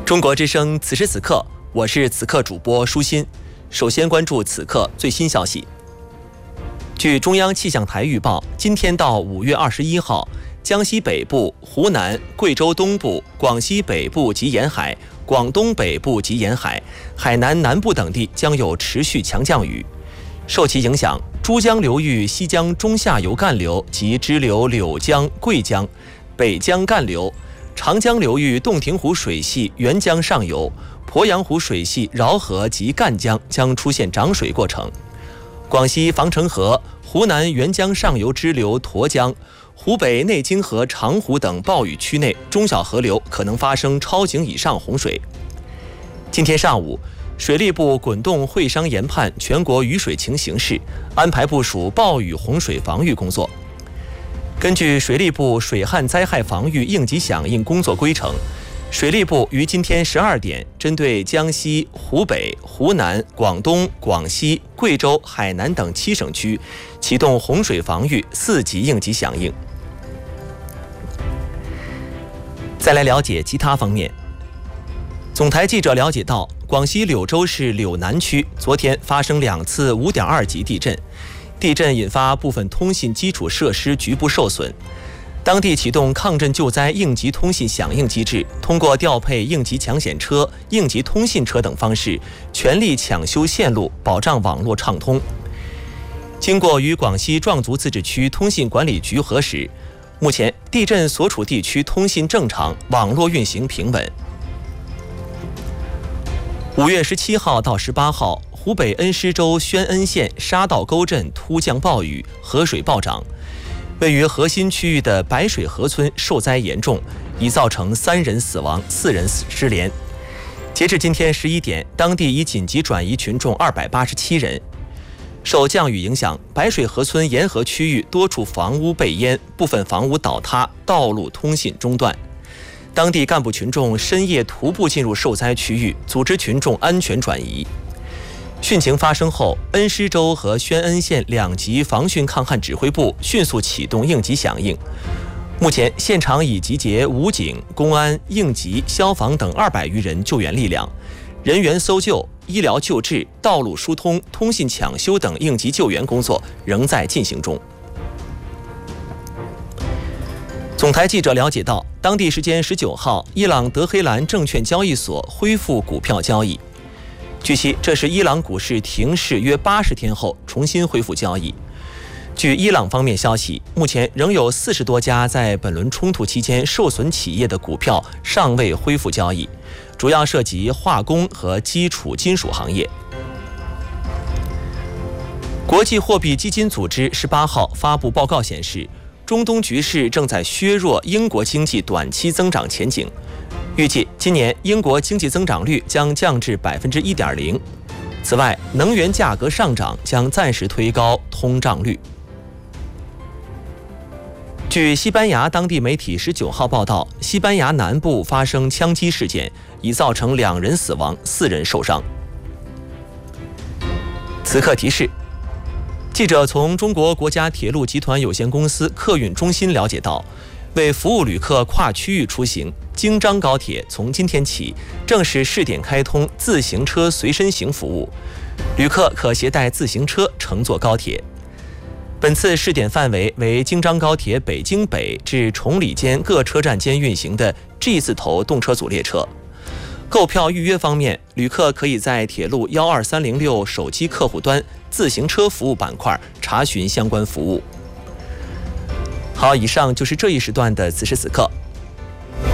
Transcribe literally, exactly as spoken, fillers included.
中国之声，此时此刻，我是此刻主播舒心。首先关注此刻最新消息。据中央气象台预报，今天到五月二十一号，江西北部、湖南、贵州东部、广西北部及沿海、广东北部及沿海、海南南部等地将有持续强降雨。受其影响，珠江流域西江中下游干流及支流柳江、贵江、北江干流、长江流域洞庭湖水系沅江上游、鄱阳湖水系饶河及赣江将出现涨水过程。广西防城河、湖南沅江上游支流沱江、湖北内经河长湖等暴雨区内中小河流可能发生超警以上洪水。今天上午，水利部滚动会商研判全国雨水情形势，安排部署暴雨洪水防御工作。根据水利部水旱灾害防御应急响应工作规程，水利部于今天十二点，针对江西、湖北、湖南、广东、广西、贵州、海南等七省区，启动洪水防御四级应急响应。再来了解其他方面。总台记者了解到，广西柳州市柳南区昨天发生两次五点二级地震，地震引发部分通信基础设施局部受损。当地启动抗震救灾应急通信响应机制，通过调配应急抢险车、应急通信车等方式，全力抢修线路，保障网络畅通。经过与广西壮族自治区通信管理局核实，目前地震所处地区通信正常，网络运行平稳。五月十七号到十八号，湖北恩施州宣恩县沙道沟镇突降暴雨，河水暴涨。位于核心区域的白水河村受灾严重，已造成三人死亡、四人失联。截至今天十一点，当地已紧急转移群众二百八十七人。受降雨影响，白水河村沿河区域多处房屋被淹，部分房屋倒塌，道路通信中断。当地干部群众深夜徒步进入受灾区域，组织群众安全转移。汛情发生后，恩施州和宣恩县两级防汛抗旱指挥部迅速启动应急响应。目前，现场已集结武警、公安、应急、消防等二百余人救援力量，人员搜救、医疗救治、道路疏通、通信抢修等应急救援工作仍在进行中。总台记者了解到，当地时间十九号，伊朗德黑兰证券交易所恢复股票交易。据悉，这是伊朗股市停市约八十天后重新恢复交易。据伊朗方面消息，目前仍有四十多家在本轮冲突期间受损企业的股票尚未恢复交易，主要涉及化工和基础金属行业。国际货币基金组织十八号发布报告显示，中东局势正在削弱英国经济短期增长前景。预计今年英国经济增长率将降至百分之一点零。此外，能源价格上涨将暂时推高通胀率。据西班牙当地媒体十九号报道，西班牙南部发生枪击事件，已造成两人死亡、四人受伤。此刻提示：记者从中国国家铁路集团有限公司客运中心了解到，为服务旅客跨区域出行，京张高铁从今天起正式试点开通自行车随身行服务，旅客可携带自行车乘坐高铁。本次试点范围为京张高铁北京北至崇礼间各车站间运行的 G 字头动车组列车。购票预约方面，旅客可以在铁路一二三零六手机客户端自行车服务板块查询相关服务。好，以上就是这一时段的此时此刻。